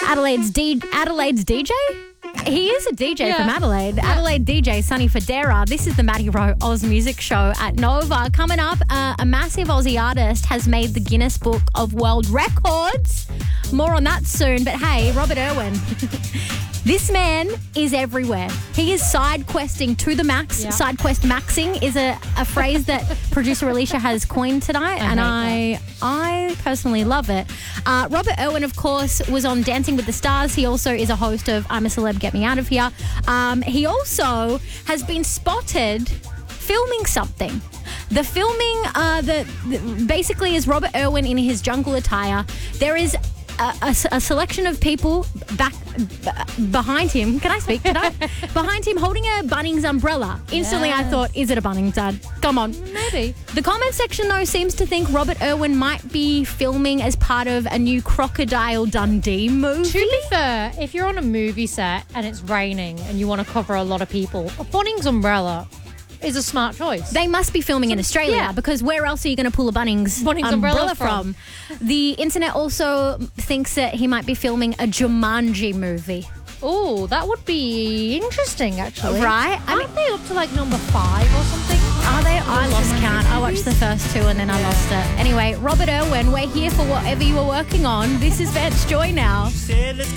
Adelaide's DJ? He is a DJ from Adelaide. Yeah. Adelaide DJ, Sonny Fodera. This is the Maddie Rowe Oz Music Show at Nova. Coming up, a massive Aussie artist has made the Guinness Book of World Records. More on that soon. But hey, Robert Irwin. This man is everywhere. He is side questing to the max. Yeah. Side quest maxing is a phrase that producer Alicia has coined tonight, and I personally love it. Robert Irwin, of course, was on Dancing with the Stars. He also is a host of I'm a Celeb, Get Me Out of Here. He also has been spotted filming something. The filming basically is Robert Irwin in his jungle attire. There is a selection of people behind him. Can I speak today? Behind him, holding a Bunnings umbrella. Instantly, I thought, is it a Bunnings ad? Come on. Maybe. The comment section, though, seems to think Robert Irwin might be filming as part of a new Crocodile Dundee movie. To be fair, if you're on a movie set and it's raining and you want to cover a lot of people, a Bunnings umbrella is a smart choice. They must be filming in Australia because where else are you going to pull a Bunnings umbrella from? The internet also thinks that he might be filming a Jumanji movie. Oh, that would be interesting, actually. Right? Aren't they up to like number 5 or something? Are they? I just can't. I watched the first 2 and then I lost it. Anyway, Robert Irwin, we're here for whatever you were working on. This is Vance Joy now.